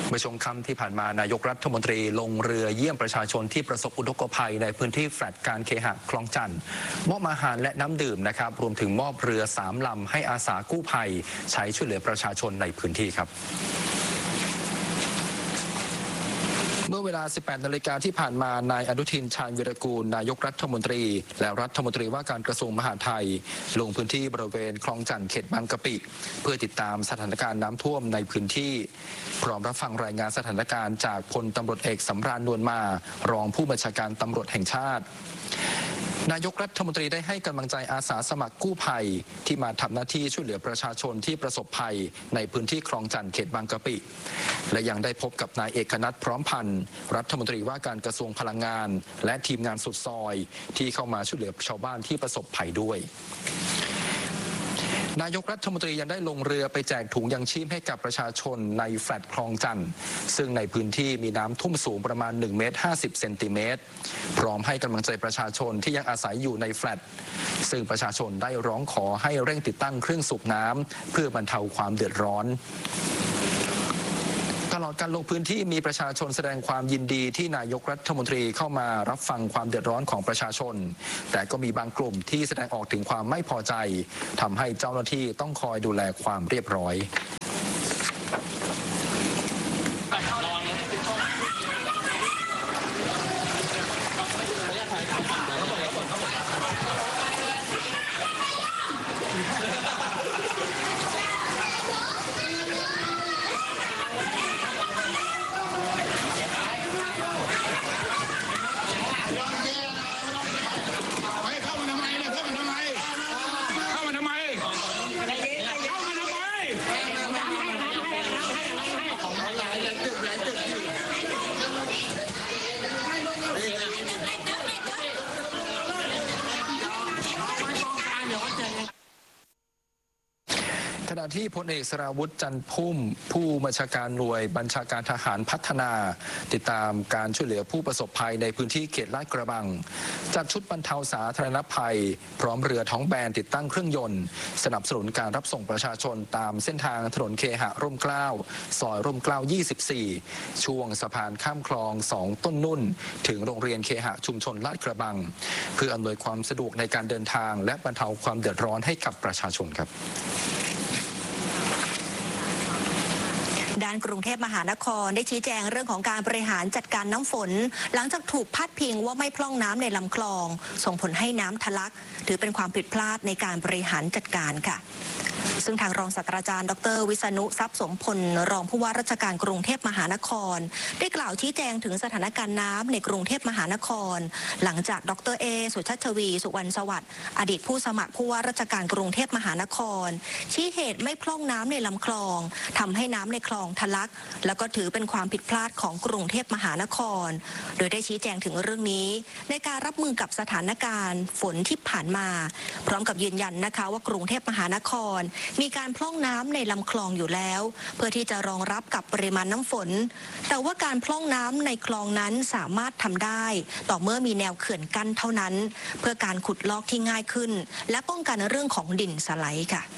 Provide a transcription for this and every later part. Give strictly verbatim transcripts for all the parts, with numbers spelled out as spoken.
เมื่อช่วงค่ำที่ผ่านมานายกรัฐมนตรีลงเรือเยี่ยมประชาชนที่ประสบอุทกภัยในพื้นที่แฟลตการเคหะคลองจันทน์มอบอาหารและน้ำดื่มนะครับรวมถึงมอบเรือสามลำให้อาสากู้ภัยใช้ช่วยเหลือประชาชนในพื้นที่ครับเมื่อเวลา สิบแปดนาฬิกาที่ผ่านมานายอนุทินชาญวิรากูลนายกรัฐมนตรีและรัฐมนตรีว่าการกระทรวงมหาดไทยลงพื้นที่บริเวณคลองจันทน์เขตบางกะปิเพื่อติดตามสถานการณ์น้ำท่วมในพื้นที่พร้อมรับฟังรายงานสถานการณ์จากพลตำรวจเอกสำราญนวลมารองผู้บัญชาการตำรวจแห่งชาตินายกรัฐมนตรีได้ให้กำลังใจอาสาสมัครกู้ภัยที่มาทำหน้าที่ช่วยเหลือประชาชนที่ประสบภัยในพื้นที่คลองจันทน์เขตบางกะปิและยังได้พบกับนายเอกนัทพร้อมพันธ์รัฐมนตรีว่าการกระทรวงพลังงานและทีมงานสุดซอยที่เข้ามาช่วยเหลือชาวบ้านที่ประสบภัยด้วยนายกรัฐมนตรียังได้ลงเรือไปแจกถุงยังชีพให้กับประชาชนในแฟลตคลองจันทน์ซึ่งในพื้นที่มีน้ำท่วมสูงประมาณหนึ่งเมตรห้าสิบเซนติเมตรพร้อมให้กำลังใจประชาชนที่ยังอาศัยอยู่ในแฟลตซึ่งประชาชนได้ร้องขอให้เร่งติดตั้งเครื่องสูบน้ำเพื่อบรรเทาความเดือดร้อนตลอดการลงพื้นที่มีประชาชนแสดงความยินดีที่นายกรัฐมนตรีเข้ามารับฟังความเดือดร้อนของประชาชนแต่ก็มีบางกลุ่มที่แสดงออกถึงความไม่พอใจทำให้เจ้าหน้าที่ต้องคอยดูแลความเรียบร้อยขณะที่พลเอกสราวุธจันทร์พุ่มผู้บัญชาการหน่วยบัญชาการทหารพัฒนาติดตามการช่วยเหลือผู้ประสบภัยในพื้นที่เขตลาดกระบังจัดชุดบรรเทาสาธารณภัยพร้อมเรือท้องแบนติดตั้งเครื่องยนต์สนับสนุนการรับส่งประชาชนตามเส้นทางถนนเคหะร่มเกล้าซอยร่มเกล้ายี่สิบสี่ช่วงสะพานข้ามคลองสองต้นนุ่นถึงโรงเรียนเคหะชุมชนลาดกระบังเพื่ออำนวยความสะดวกในการเดินทางและบรรเทาความเดือดร้อนให้กับประชาชนครับด้านกรุงเทพมหานครได้ชี้แจงเรื่องของการบริหารจัดการน้ำฝนหลังจากถูกพาดพิงว่าไม่พร่องน้ำในลำคลองส่งผลให้น้ำทะลักถือเป็นความผิดพลาดในการบริหารจัดการค่ะซึ่งทางรองศาสตราจารย์ดรวิษณุทรัพย์สมพลรองผู้ว่าราชการกรุงเทพมหานครได้กล่าวชี้แจงถึงสถานการณ์น้ำในกรุงเทพมหานครหลังจากดรเอสุชัชวีสุวรรณสวัสดิ์อดีตผู้สมัครผู้ว่าราชการกรุงเทพมหานครชี้เหตุไม่พร่องน้ำในลำคลองทำให้น้ำในคลองทะลักแล้วก็ถือเป็นความผิดพลาดของกรุงเทพมหานครโดยได้ชี้แจงถึงเรื่องนี้ในการรับมือกับสถานการณ์ฝนที่ผ่านมาพร้อมกับยืนยันนะคะว่ากรุงเทพมหานครมีการพร่องน้ำในลำคลองอยู่แล้วเพื่อที่จะรองรับกับปริมาณน้ำฝนแต่ว่าการพร่องน้ำในคลองนั้นสามารถทำได้ต่อเมื่อมีแนวเขื่อนกั้นเท่านั้นเพื่อการขุดลอกที่ง่ายขึ้นและป้องกันเรื่องของดินสไลด์ค่ะ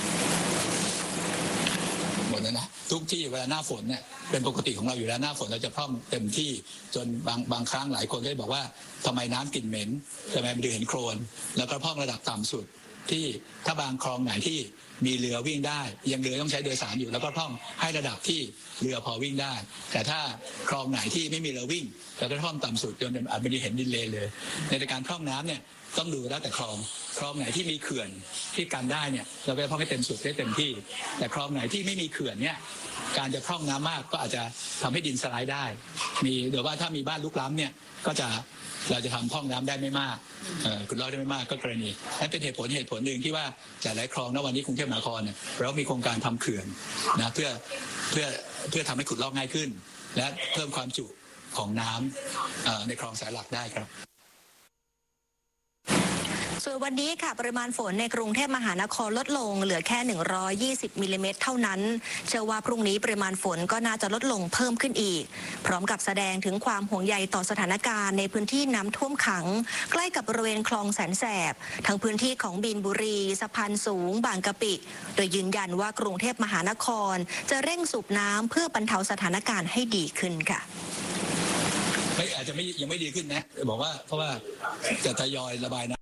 หมดแล้วนะทุกที่เวลาหน้าฝนเนี่ยเป็นปกติของเราอยู่แล้วหน้าฝนเราจะพร่องเต็มที่จนบางบางครั้งหลายคนก็บอกว่าทำไมน้ำกลิ่นเหม็นทำไมมันดูเห็นโคลนแล้วก็พร่องระดับต่ำสุดที่ถ้าบางคลองไหนที่มีเรือวิ่งได้ยังเรือต้องใช้โดยสารอยู่แล้วก็พร่องให้ระดับที่เรือพอวิ่งได้แต่ถ้าคลองไหนที่ไม่มีเรือวิ่งแล้วก็พร่องต่ำสุดจนอาจไม่ได้เห็นดินเลนเลยในการพร่องน้ำเนี่ยต้องดูแล้วแต่คลองคลองไหนที่มีเขื่อนที่กันได้เนี่ยเราก็พร่องให้เต็มสุดได้เต็มที่แต่คลองไหนที่ไม่มีเขื่อนเนี่ยการจะพร่องน้ำมากก็อาจจะทำให้ดินสไลด์ได้มีหรือว่าถ้ามีบ้านลุกล้ำเนี่ยก็จะเราจะทำพร่องน้ำได้ไม่มากขุดลอกได้ไม่มากก็กรณีนั่นเป็นเหตุผลเหตุผลหนึ่งที่ว่าจากหลายคลองณวันนี้กรุงเทพมหานครเนี่ยเรามีโครงการทำเขื่อนนะเพื่อเพื่อเพื่อทำให้ขุดลอกง่ายขึ้นและเพิ่มความจุของน้ำในคลองสายหลักได้ครับส่วนส่วนวันนี้ค่ะปริมาณฝนในกรุงเทพมหานครลดลงเหลือแค่ หนึ่งร้อยยี่สิบ มิลลิเมตรเท่านั้นเชื่อว่าพรุ่งนี้ปริมาณฝนก็น่าจะลดลงเพิ่มขึ้นอีกพร้อมกับแสดงถึงความห่วงใยต่อสถานการณ์ในพื้นที่น้ำท่วมขังใกล้กับบริเวณคลองแสนแสบทั้งพื้นที่ของบีนบุรีสะพานสูงบางกะปิโดยยืนยันว่ากรุงเทพมหานครจะเร่งสูบน้ำเพื่อบรรเทาสถานการณ์ให้ดีขึ้นค่ะไม่อาจจะไม่ยังไม่ดีขึ้นนะบอกว่าเพราะว่าจะทยอยระบายน้ำ